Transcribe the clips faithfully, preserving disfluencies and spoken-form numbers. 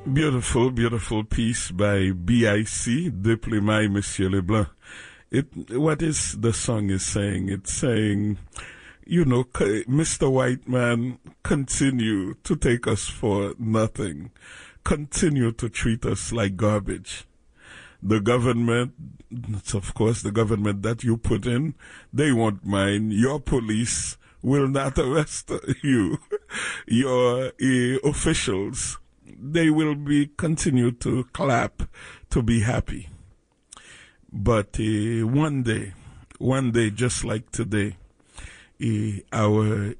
Beautiful, beautiful piece by B I C, Déplaît Monsieur Leblanc. It, what is the song is saying? It's saying, you know, Mister White Man, continue to take us for nothing. Continue to treat us like garbage. The government, of course, the government that you put in, they won't mind. Your police will not arrest you. Your uh, officials, they will be continue to clap to be happy. But uh, one day, one day, just like today, uh, our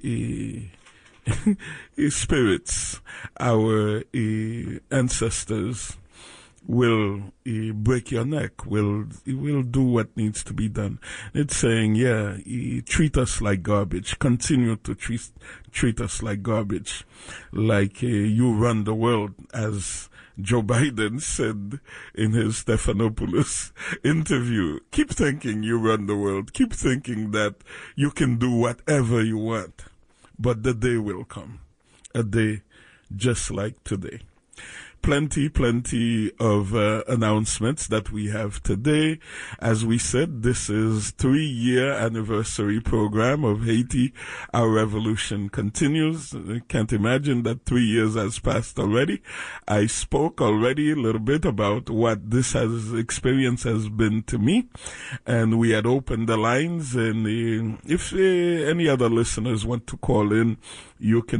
uh, spirits, our uh, ancestors will uh, break your neck, will will do what needs to be done. It's saying, yeah, uh, treat us like garbage. Continue to treat treat us like garbage, like uh, you run the world, as Joe Biden said in his Stephanopoulos interview. Keep thinking you run the world. Keep thinking that you can do whatever you want. But the day will come, a day just like today. Plenty, plenty of uh, announcements that we have today. As we said, this is three-year anniversary program of Haiti. Our revolution continues. I can't imagine that three years has passed already. I spoke already a little bit about what this has experience has been to me, and we had opened the lines. And uh, if uh, any other listeners want to call in, you can